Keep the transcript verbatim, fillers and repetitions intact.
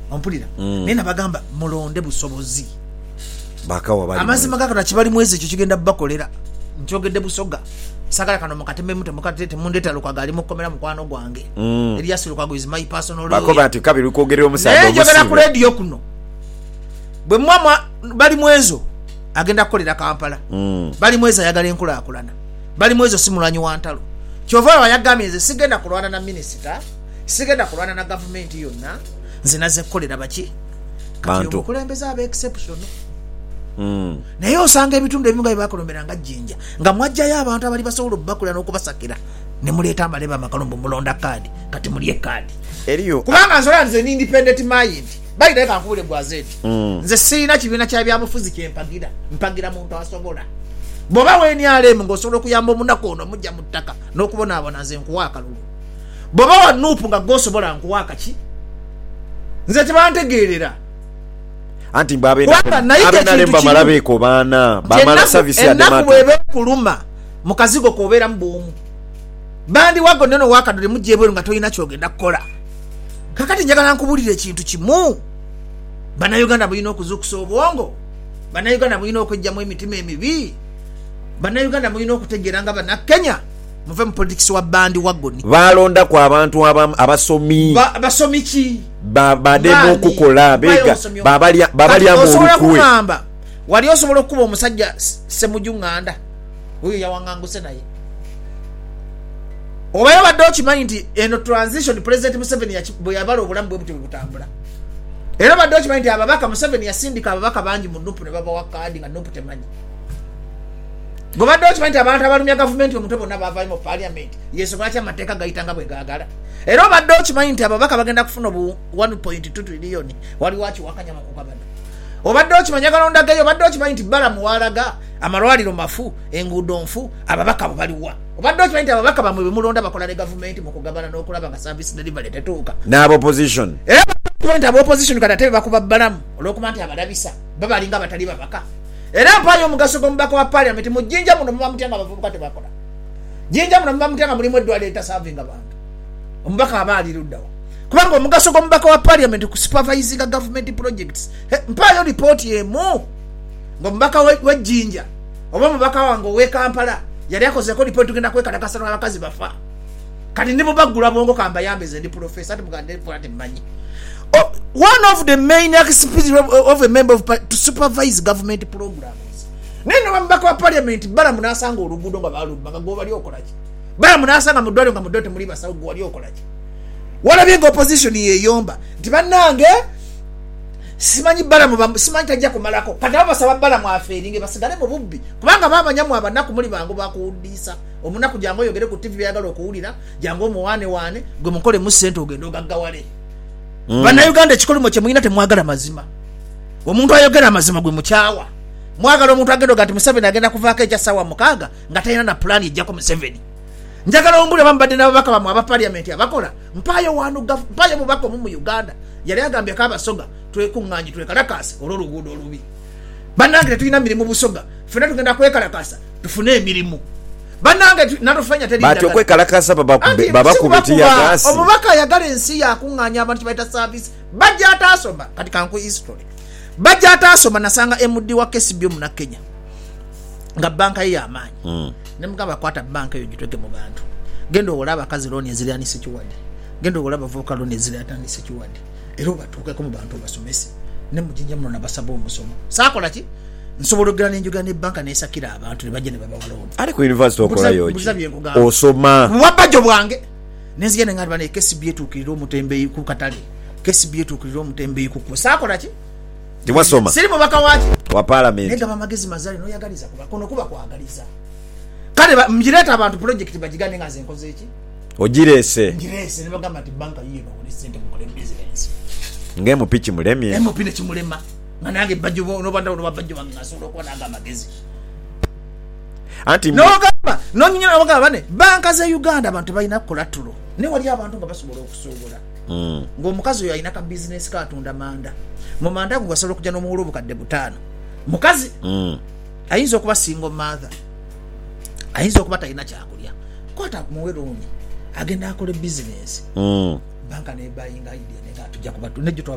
ompulira mm. naye nabagamba mulonde busobozi bakawa bali amazima gakata kibali mwezi ekyo kigenda bakolera nkyogedde Busoga sagala kano mukateme mute mukatete mundeta lukaga ali mukomera mukwano gwange mm. Elias Lukago is my personal bakoba ati kabiri ukogerera omusanga omusibe njogera ku radio kuno bwe mwama bali mwezo agenda kukolera Kampala mm. bali mwezi ayagala enkula akulana bali mwezo simulanyi wa ntalo kyova yagamye nze sigenda kulwana na minister sigenda kulwana na government yonna nze naze kukolera baki bantu okulembeza aba exception mm. naye osanga ebitundu ebimu nga bibakolombera nga jjinja nga mwajjayo abantu abali basobola okubakulira n'okubasakira ne muleeta amaleba amakalombo mulonda kaadi kati mulye kaadi eriyo kubanga nsobola nze ni independent mind bayita reka nkubule bwazeti mm. nze sirina kibiina kya byabufuzi kyempagira mpagira muntu asobola boba weni alemu ng'osobola okuyamba omunaku ono mujja mu ttaka n'okubonaabona nze nkuwa akalulu boba wa nuupu nga g'osobola nkuwa akaki nze tebantegeerera anti mbabenalemba malabeeko baana bamala savisi ya ennaku bwebe kuluma mu kazigo k'obeeramu bw'omu bandi wago neno wakadole mujja ebweru nga tolina kyogenda kukola kakati njagala nkubulira ekintu kimu bannayuganda bulina okuzuukusa obwongo bannayuganda bulina okwejjamu emitima emibi bannayuganda mulina okutegeera nga bannakenya muve mu politics wa bandi wagoni balonda ku abantu abasomi basomi ki bademu okukola bega babalya mu olukwe wali osobola okuba omusajja Semujunganda oyo yawanganguse naye obayo badde okimanyi nti eno transition President Museveni bwe yabala obulamu bwe butyo butambula era badde okimanyi nti ababaka Museveni yasindika ababaka bangi mu Nuupu ne babawa kaadi nga Nuupu temanyi gobadde okimanyi nti abantu abalumya gavumenti omutwe bonna baavaayo mu parliament yesu lwaki amateeka gayitanga bwe gaagala era obadde okimanyi nti ababaka bagenda kufuna obu one point two trillion waliwo akiwakanya mu kugabana obadde okimanyi agalonda geyo obadde okimanyi nti balamu walaga amalwaliro mafu enguudo nfu ababaka bo baliwa obadde okimanyi nti ababaka bamwe bemulonda bakola ne gavumenti mu kugabana n'okulaba nga service delivery tetuuka n'aba opposition era nti aba opposition kati ate bakuba balamu olw'okuba nti abalabisa babalinga abatali babaka era mpayo omugaso gw'omubaka wa parliament mu jjinja muno muba mutya nga abavubuka tebakola jjinja muno muba mutya nga mulimu eddwaliro etasavinga bantu omubaka aba aliruddawo kubanga omugaso gw'omubaka wa parliament ku supervisinga government projects mpayo ripooti emu ng'omubaka w'ejjinja oba omubaka wange ow'e Kampala yali akozeko ripooti tugenda kwekalakasa n'abakazi bafa kati ndi mubaggula bwongo kambayambeze ndi professor ati mugande ati mmanyi Oh, one of the main activities of a member of to supervise government programs. Neno mbaka wa parliament bala munasanga olugudo nga balumba nga gobali okolaji. Bala munasanga mudwali nga mudote muliba sawu gwali okolaji. Wala bingo opposition ye yomba. Tibanange simanyi bala mu simanyi tajja kumalako. Kata basaba bala mu aferinge basigale mu bubbi. Kubanga baba nyamu abanaku muli bango bakuudisa. Omunaku jango yogere ku T V yagalo okuwulira jango mu wane wane gwe mukole mu sente ogendo gaggawale. Mm. Bannayuganda ekikolimu kye muyina temwagala mazima omuntu ayogera amazima gwe mukyawa mwagala omuntu agenda gati Museveni agenda kuvaako ekya ssaawa mukaaga nga talina na pulaani ejjako Museveni njagala ombule bambadde n'ababaka bamwe aba parliament abakola mpayo wanu mpayo mubaka omu mu Uganda yali agambye Kabasoga twekuŋŋaanyi twekalakaasa olw'oluguudo olubi bannange tetulina mirimu Busoga ffenna tugenda kwekalakaasa tufune emirimu banange natufanya tedi bati okwekalakasa baba baba kubiti ya gasi omubaka yagala ensi yakuŋŋaanya abantu kibaita service bajja atasoma kati kanku history bajja atasoma nasanga M D wa K C B mu na Kenya nga banka ye amaanyi mm. ne mugamba kwata banka yo gitweke mu bantu gendo olaba kazi loni ezili ani sekiwadi gendo olaba voka loni ezili atani sekiwadi ero batuke ko mu bantu basomesi ne mujinja muno na basabo omusomo sakola ki nsobola ogera n'enjuga ne banka nesakira abantu ne bajja ne baba walonda ali ku university okola yoki osoma wabajo bwange nenzije ne ngati bane K C B etukirira omutembeyi ku katale K C B etukirira omutembeyi ku sakola ki tiwasoma siri mubaka waki wa parliament nega bamagezi mazali no yagaliza kuba kono kuba kwagaliza kale mjireta abantu project bajigane ngaze nkoze eki ogirese ngirese ne bagamba ati banka yiyo no sente mukole business ngemu pichi mulemye emu pine chimulema nange bajjo no banda no bajjo bangasolo ko nanga magezi anti no gamba no nyinya bagamba bane banka za Uganda abantu balina collateral ne wali abantu nga basobola okusobola mm ngo mukazi yo ayina ka business ka tunda manda mu manda ngo basobola kujja no muhulu bukadde butano mukazi mm ayinza okuba single mother ayinza okuba talina kyakulya kwata muwero onye agenda akole business mm banka ne bayinga idea ne gatujja kuba tunejjo